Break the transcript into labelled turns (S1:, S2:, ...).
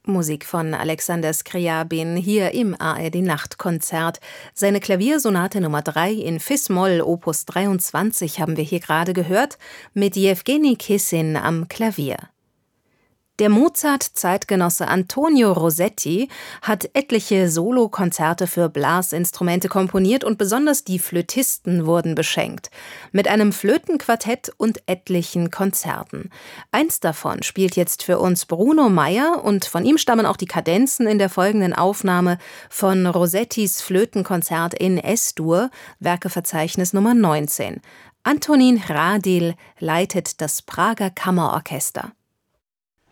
S1: Musik von Alexander Skrjabin hier im ARD-Nachtkonzert. Seine Klaviersonate Nummer 3 in Fis-Moll, Opus 23 haben wir hier gerade gehört, mit Jewgeni Kissin am Klavier. Der Mozart-Zeitgenosse Antonio Rossetti hat etliche Solokonzerte für Blasinstrumente komponiert und besonders die Flötisten wurden beschenkt. Mit einem Flötenquartett und etlichen Konzerten. Eins davon spielt jetzt für uns Bruno Meyer und von ihm stammen auch die Kadenzen in der folgenden Aufnahme von Rossettis Flötenkonzert in S-Dur, Werkeverzeichnis Nummer 19. Antonín Hrádil leitet das Prager Kammerorchester.